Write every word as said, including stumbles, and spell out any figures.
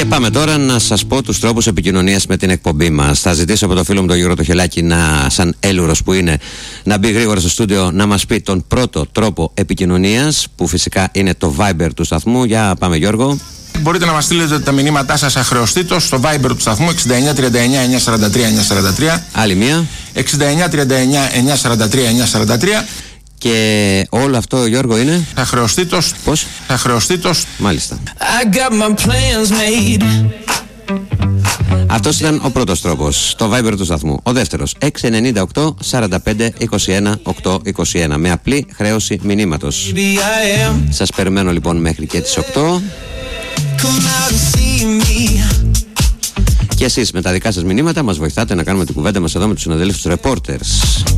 Και πάμε τώρα να σας πω τους τρόπους επικοινωνίας με την εκπομπή μας. Θα ζητήσω από το φίλο μου τον Γιώργο το Χελάκη, να, σαν έλουρος που είναι, να μπει γρήγορα στο στούντιο να μας πει τον πρώτο τρόπο επικοινωνίας, που φυσικά είναι το Viber του σταθμού. Για πάμε, Γιώργο. Μπορείτε να μας στείλετε τα μηνύματά σας αχρεωστήτως στο Viber του σταθμού εξήντα εννιά τριάντα εννιά εννιακόσια σαράντα τρία εννιακόσια σαράντα τρία. Άλλη μία. εξήντα εννιά τριάντα εννιά εννιακόσια σαράντα τρία εννιακόσια σαράντα τρία. Και όλο αυτό, Γιώργο, είναι αχρεωστήτως. Πώς? Αχρεωστήτως. Μάλιστα. Αυτός ήταν ο πρώτος τρόπος, το Viber του σταθμού. Ο δεύτερος, έξι εννιά οκτώ σαράντα πέντε είκοσι ένα οκτακόσια είκοσι ένα, με απλή χρέωση μηνύματος. Σας περιμένω λοιπόν μέχρι και τις οκτώ. Και εσείς με τα δικά σας μηνύματα μας βοηθάτε να κάνουμε την κουβέντα μας εδώ με τους συναδέλφους reporters.